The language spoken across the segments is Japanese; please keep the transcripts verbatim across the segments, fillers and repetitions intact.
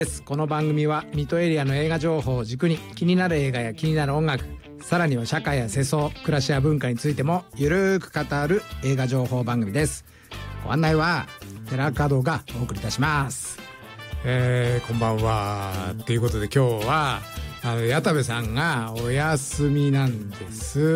です。この番組は水戸エリアの映画情報を軸に気になる映画や気になる音楽、さらには社会や世相、暮らしや文化についてもゆるーく語る映画情報番組です。ご案内は寺門がお送りいたします。えー、こんばんはということで、今日はあの矢田部さんがお休みなんです。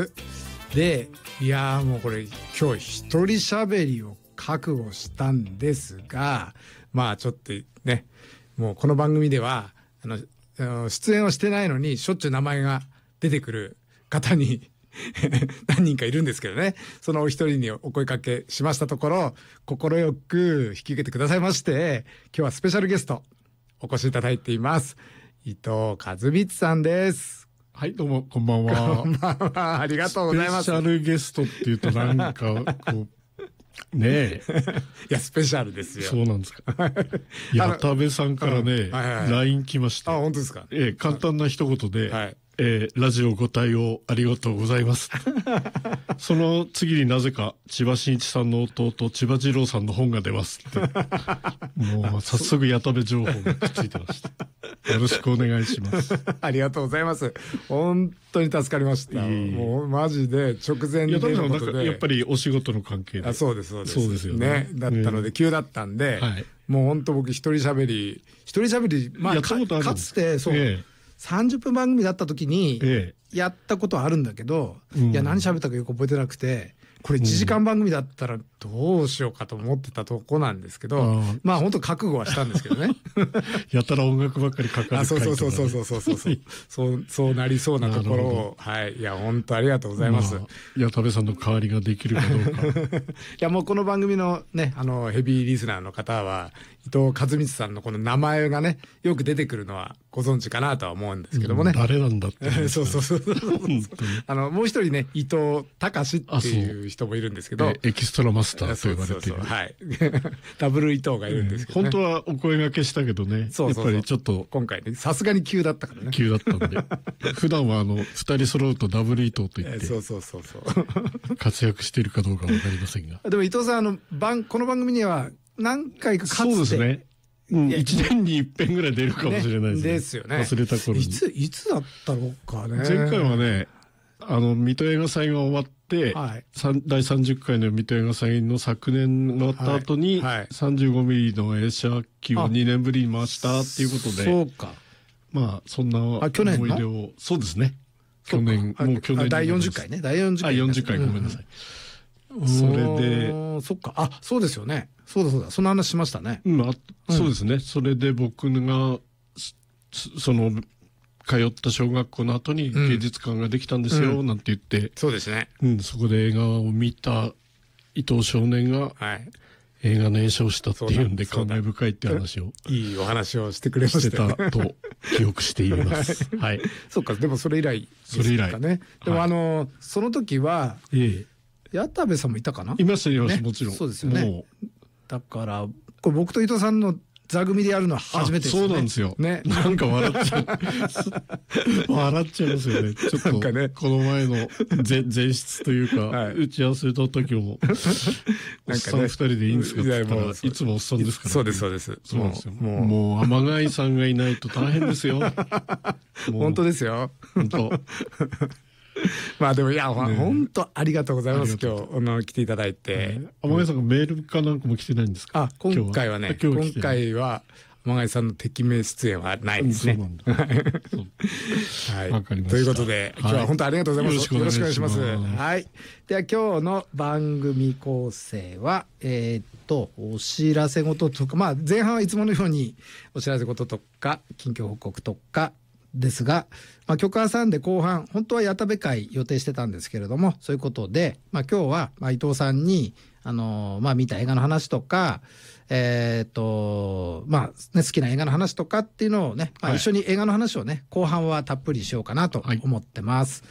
で、いやもうこれ今日一人喋りを覚悟したんですが、まあちょっとね、もうこの番組ではあの出演をしてないのにしょっちゅう名前が出てくる方に何人かいるんですけどね、そのお一人にお声かけしましたところ、快く引き受けてくださいまして、今日はスペシャルゲストお越しいただいています。伊藤和光さんです。 はい、どうもこんばんは。 こんばんは。ありがとうございます。 スペシャルゲストっていうとなんかこうねえいやスペシャルですよ。 そうなんですか。矢田部さんからね、はいはい、ライン 来ました。 あ、本当ですか。 ええ、簡単な一言で、 はい、 えー、ラジオご対応ありがとうございますその次になぜか千葉真一さんの弟千葉二郎さんの本が出ますってもう早速矢田部情報がくっついてましたよろしくお願いしますありがとうございます。本当に助かりました。もうマジで直前に出ることで、 やっぱりお仕事の関係で。 あ、そうですそうです。 そうですよね。 ね、だったので、急だったんで、はい、もう本当僕一人喋り一人喋りまあ か, かつてそう、ええ、さんじゅっぷん番組だった時にやったことはあるんだけど、ええ、いや何喋ったかよく覚えてなくて、これいちじかん番組だったらどうしようかと思ってたとこなんですけど、うん、まあ本当覚悟はしたんですけどねやたら音楽ばっかりかかる、ね、 そうそうそうそうそうそうそうそうそうなりそうなところを、はい、いや本当ありがとうございます。まあ、 矢田部さんの代わりができるかどうかいやもうこの番組のね、あのヘビーリスナーの方は伊藤和光さんのこの名前がねよく出てくるのはご存知かなとは思うんですけどもね、 うん、誰なんだってそうそうそうあのもう一人ね、伊藤隆っていう人もいるんですけど、 エキストラマスターと呼ばれている、 はい、ダブル伊藤がいるんですけど、ね、 本当はお声掛けしたけどね、そうそうそう、やっぱりちょっと今回ねさすがに急だったからね、 急だったんで普段はあのふたり揃うとダブル伊藤と言ってそうそうそうそう活躍しているかどうか分かりませんがでも伊藤さん、あの番この番組には何回かかつて、 そうですね、うん、いちねんに一遍ぐらい出るかもしれないですね。 ですよね。 忘れた頃に。 いつ、いつだったのかね。 前回はね、あの、水戸映画祭が終わって、はい、だいさんじゅっかいの水戸映画祭の昨年が終わった後に、はいはい、さんじゅうごミリの映写機をにねんぶりに回したっていうことで、 そうか。 まあ、そんな思い出を、そうですね。去年、もう去年。 だいよんじゅっかいね。だいよんじゅっかい。 あ、よんじゅっかい、ごめんなさい。うん、それで、 そっか、あ、そうですよね。そうだそうだ、その話しましたね。 うん、あ、そうですね。うん、それで僕がその通った小学校の後に芸術館ができたんですよ、うん、なんて言って、 そうですね。 うん、そこで映画を見た伊藤少年が、はい、映画の演唱をしたっていうんで感慨深いって話をいいお話をしてくれましたよね。 してたと記憶していますはい。 そうか、でもそれ以来ですかね。それ以来。でも、はい、あのその時は、ええ、矢田部さんもいたかな。 いましたいました、ね、もちろん。 そうですよね。だからこれ僕と伊藤さんの座組でやるのは初めてですよね。 そうなんですよ。ね、なんか笑っちゃう笑っちゃいますよね。ちょっとか、ね、この前の前前室というか、はい、打ち合わせた時もおっさん二人でいいんですかって言ったら、いつもおっさんですから、ね。 そうですそうです。 そうなんですよ。もうもう天貝さんがいないと大変ですよ。 本当ですよ。 本当。 まあでもいや、ね、本当ありがとうございます。今日あの来ていただいて、 天貝さんがメールかなんかも来てないんですか。 あ、今回はね、今回は天貝さんの敵名出演はないですね。はい。ということで今日は本当ありがとうございます。よろしくお願いします。はい。では今日の番組構成はえっとお知らせ事とか、まあ前半はいつものようにお知らせ事とか近況報告とかですが、まあ、曲挟んで後半本当は矢田部会予定してたんですけれども、そういうことで、まあ、今日はまあ伊藤さんにあのーまあ、見た映画の話とか、えーとまあね、好きな映画の話とかっていうのをね、まあ、一緒に映画の話をね、後半はたっぷりしようかなと思ってます、はい、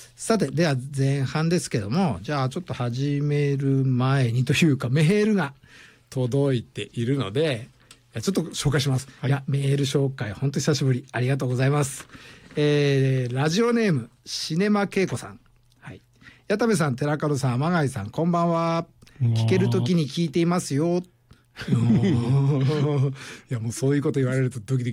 さてでは前半ですけども、じゃあちょっと始める前にというかメールが届いているのでちょっと紹介します、はい、いやメール紹介本当に久しぶり、ありがとうございます。えー、ラジオネームシネマ恵子さん、はい、矢田部さん、寺門さん、天貝さん、こんばんは。聞けるときに聞いていますよ。いやもうそういうこと言われるとドキドキ